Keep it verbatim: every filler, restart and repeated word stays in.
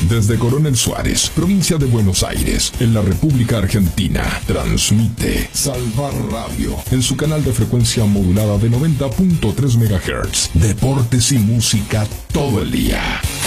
Desde Coronel Suárez, provincia de Buenos Aires, en la República Argentina, transmite Salvar Radio en su canal de frecuencia modulada de noventa punto tres megahertz. Deportes y música todo el día.